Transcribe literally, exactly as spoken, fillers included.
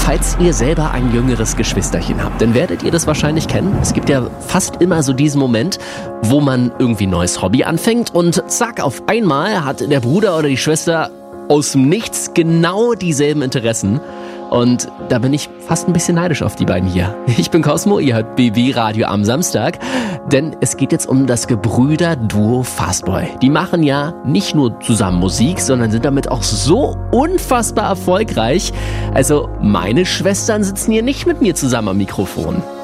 Falls ihr selber ein jüngeres Geschwisterchen habt, dann werdet ihr das wahrscheinlich kennen. Es gibt ja fast immer so diesen Moment, wo man irgendwie ein neues Hobby anfängt und zack, auf einmal hat der Bruder oder die Schwester aus dem Nichts genau dieselben Interessen. Und da bin ich fast ein bisschen neidisch auf die beiden hier. Ich bin Cosmo, ihr hört B W Radio am Samstag, denn es geht jetzt um das Gebrüder-Duo Fastboy. Die machen ja nicht nur zusammen Musik, sondern sind damit auch so unfassbar erfolgreich. Also meine Schwestern sitzen hier nicht mit mir zusammen am Mikrofon.